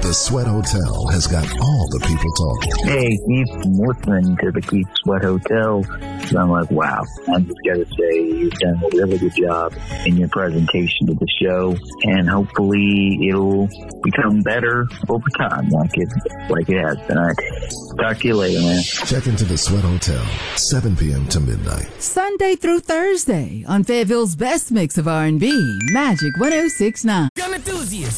The Sweat Hotel has got all the people talking. Hey, Keith, I'm listening to the Keith Sweat Hotel. So I'm like, wow, I just got to say you've done a really good job in your presentation of the show, and hopefully it'll become better over time like it has tonight. Talk to you later, man. Check into the Sweat Hotel, 7 p.m. to midnight. Sunday through Thursday on Fayetteville's best mix of R&B, Magic 106.9. Gun enthusiasts.